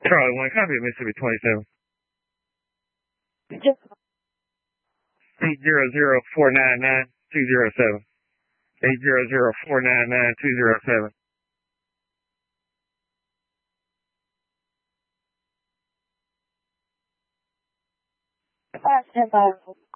Charlie 1, copy of Mississippi 27. 800-499-207. 800-499-207. Stand by.